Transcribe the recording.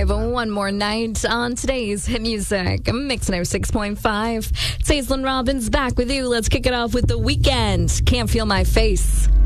alive one more night on today's hit music. Mix 106.5. It's Aislinn Robbins back with you. Let's kick it off with The Weeknd. Can't Feel My Face.